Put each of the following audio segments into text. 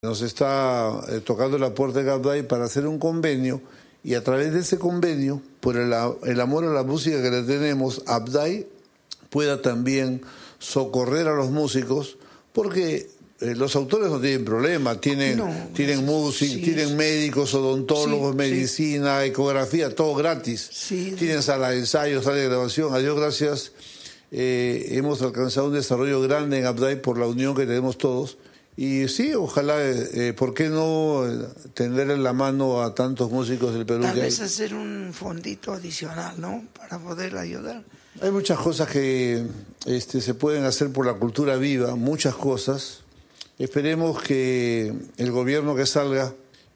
Nos está tocando la puerta de Abday para hacer un convenio, y a través de ese convenio, por el amor a la música que le tenemos, Abday pueda también socorrer a los músicos, porque los autores no tienen problema, tienen músicos, sí, tienen médicos, odontólogos, sí, medicina, ecografía, todo gratis. Sí. Tienen sala de ensayo, sala de grabación. A Dios gracias, hemos alcanzado un desarrollo grande en Abday por la unión que tenemos todos. Y sí, ojalá, ¿por qué no tenderle la mano a tantos músicos del Perú? Tal vez hacer un fondito adicional, ¿no? Para poder ayudar. Hay muchas cosas que se pueden hacer por la cultura viva, muchas cosas. Esperemos que el gobierno que salga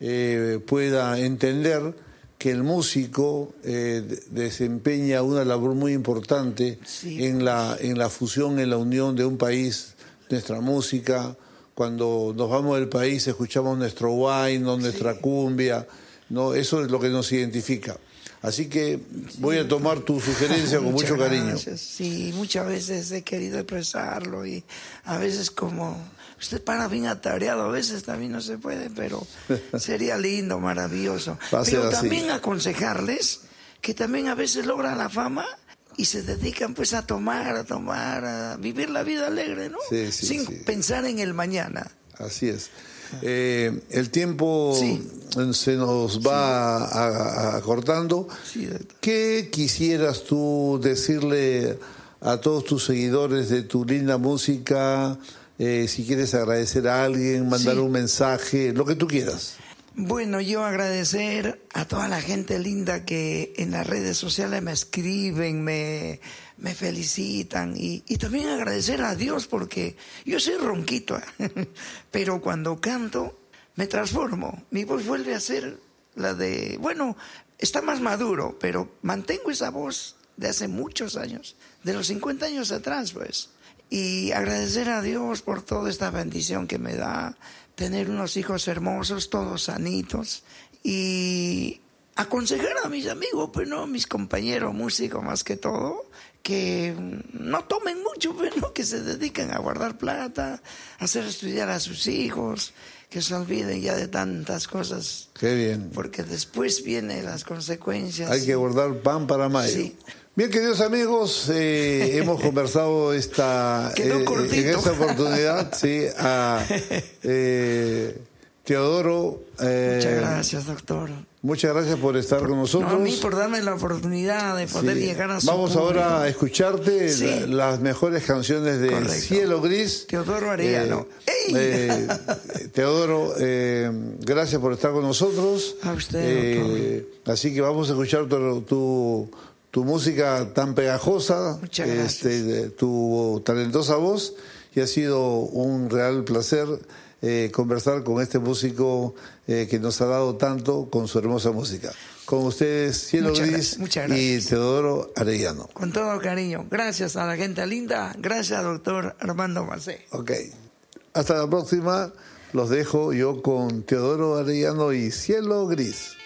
pueda entender que el músico desempeña una labor muy importante en la fusión, en la unión de un país, nuestra música. Cuando nos vamos del país escuchamos nuestro huayno, nuestra cumbia, ¿no? Eso es lo que nos identifica. Así que voy a tomar tu sugerencia con mucho cariño. Sí, muchas veces he querido expresarlo y a veces como usted para bien atareado, a veces también no se puede, pero sería lindo, maravilloso. Pero también aconsejarles que también a veces logran la fama y se dedican pues a tomar, a vivir la vida alegre, ¿no? Sin pensar en el mañana. Así es. El tiempo se nos va acortando. ¿Qué quisieras tú decirle a todos tus seguidores de tu linda música? Si quieres agradecer a alguien, mandar un mensaje, lo que tú quieras. Bueno, yo agradecer a toda la gente linda que en las redes sociales me escriben, me felicitan y también agradecer a Dios porque yo soy ronquito, pero cuando canto me transformo, mi voz vuelve a ser la de, bueno, está más maduro, pero mantengo esa voz de hace muchos años, de los 50 años atrás, pues. Y agradecer a Dios por toda esta bendición que me da, tener unos hijos hermosos, todos sanitos, y aconsejar a mis amigos, pues no, mis compañeros músicos más que todo, que no tomen mucho, pues no, que se dediquen a guardar plata, a hacer estudiar a sus hijos, que se olviden ya de tantas cosas. Qué bien. Porque después vienen las consecuencias. Hay que guardar pan para mayo. Sí. Bien, queridos amigos, hemos conversado en esta oportunidad a Teodoro. Muchas gracias, doctor. Muchas gracias por estar con nosotros. No, a mí por darme la oportunidad de poder llegar a su Vamos público. ahora a escucharte las mejores canciones de Cielo Gris. Teodoro Arellano. Teodoro, gracias por estar con nosotros. A usted, doctor. Así que vamos a escuchar tu música tan pegajosa, tu talentosa voz, y ha sido un real placer conversar con este músico que nos ha dado tanto con su hermosa música. Con ustedes, Cielo Gris y Teodoro Arellano. Con todo cariño. Gracias a la gente linda. Gracias, doctor Armando Macé. Ok. Hasta la próxima. Los dejo yo con Teodoro Arellano y Cielo Gris.